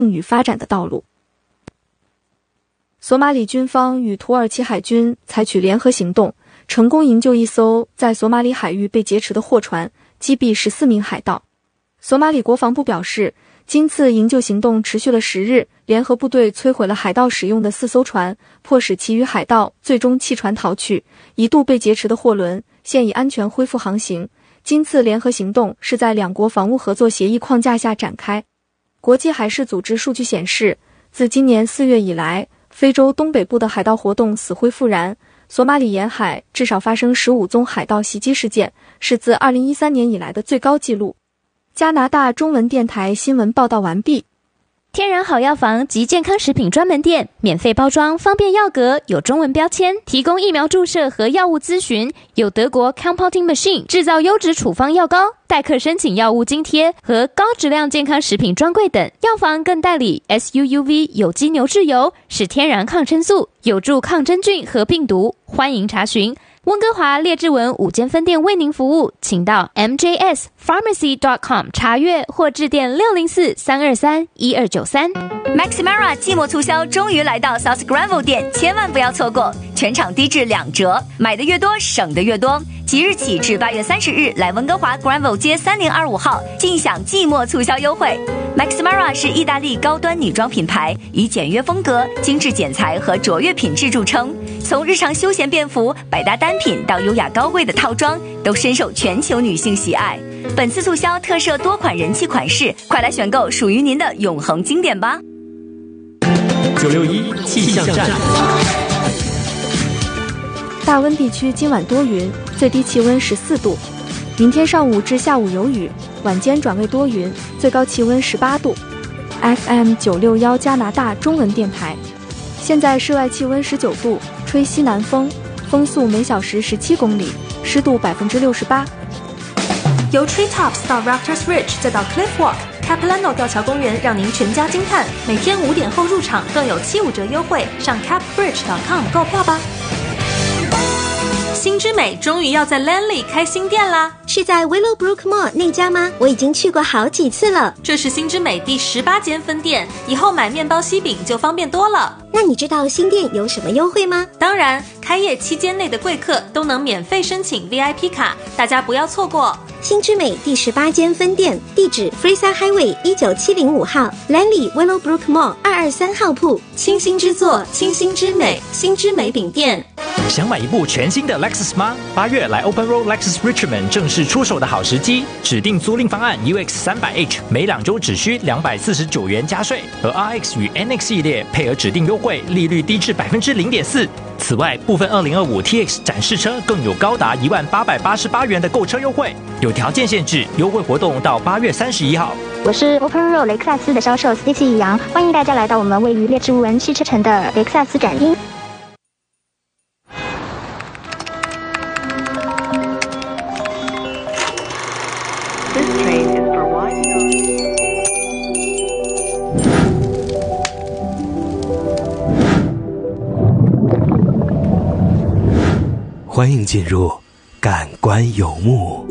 与发展的道路。索马里军方与土耳其海军采取联合行动，成功营救一艘在索马里海域被劫持的货船，击毙14名海盗。索马里国防部表示，今次营救行动持续了10日，联合部队摧毁了海盗使用的4艘船，迫使其余海盗最终弃船逃去。一度被劫持的货轮现已安全恢复航行。今次联合行动是在两国防务合作协议框架下展开。国际海事组织数据显示，自今年4月以来，非洲东北部的海盗活动死灰复燃，索马里沿海至少发生15宗海盗袭击事件，是自2013年以来的最高纪录。加拿大中文电台新闻报道完毕。 天然好药房及健康食品专门店，免费包装，方便药格，有中文标签，提供疫苗注射和药物咨询，有德国 Compounding Machine 制造优质处方药膏，代客申请药物津贴和高质量健康食品专柜等。药房更代理 SUUV 有机牛至油，是天然抗生素，有助抗真菌和病毒。欢迎查询温哥华列治文5间分店为您服务，请到 mjspharmacy.com 查阅或致电604-323-1293。 Maximara 季末促销终于来到 South Granville 店，千万不要错过，全场低至2折，买的越多省的越多。即日起至8月30日，来温哥华 Granville 街3025号，尽享季末促销优惠。Maximara 是意大利高端女装品牌，以简约风格、精致剪裁和卓越品质著称。从日常休闲便服、百搭单品到优雅高贵的套装，都深受全球女性喜爱。本次促销特设多款人气款式，快来选购属于您的永恒经典吧。 961气象站。 大温地区今晚多云，最低气温14度。明天上午至下午有雨，晚间转为多云，最高气温18度。FM 961加拿大中文电台。现在室外气温19度，吹西南风，风速每小时17公里，湿度68%。 由 Treetops 到 Raptors Ridge 再到 Cliff Walk。Capilano 吊桥公园让您全家惊叹，每天5点后入场更有75折优惠，上 capbridge.com 购票吧。新之美终于要在 Lanley 开新店啦， 是在 Willowbrook Mall 那家吗？我已经去过好几次了。 这是新之美第18间分店，以后买面包西饼就方便多了。 那你知道新店有什么优惠吗？ 当然，开业期间内的贵客都能免费申请 VIP 卡，大家不要错过。 新之美第18间分店，地址 Fraser Highway 19705号 Lanley Willowbrook Mall 223号铺， 清新之作，清新之美，新之美饼店。 想买一部全新的 Lexus 吗？8月来 Open Road Lexus Richmond 正式出手的好时机，指定租赁方案 UX300H 每2周只需249元加税，和 RX 与 NX 系列配合指定优惠，利率低至 0.4%。此外，部分2025 TX 展示车更有高达10888元的购车优惠，有条件限制，优惠活动到8月31号。 我是 Open Road 雷克萨斯的销售 Stacy 杨，欢迎大家来到我们位于列治文汽车城的雷克萨斯展厅。 欢迎进入感官游牧。